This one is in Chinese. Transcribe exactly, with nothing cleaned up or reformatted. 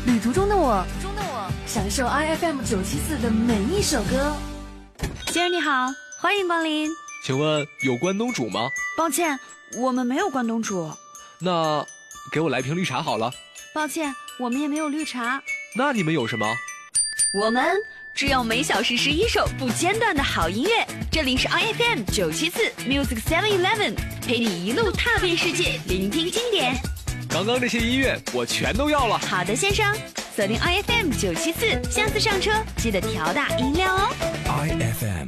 旅途中的我，中的我享受 I F M 九七四的每一首歌。 先生你好，欢迎光临。 请问有关东煮吗？ 抱歉，我们没有关东煮。 那给我来瓶绿茶好了。 抱歉，我们也没有绿茶。 那你们有什么？ 我们只有每小时十一首不间断的好音乐。这里是 I F M 九七四 Music Seven Eleven， 陪你一路踏遍世界，聆听经典。 刚刚这些音乐我全都要了。 好的，先生，锁定 I F M 九七四，下次上车记得调大音量哦。 I F M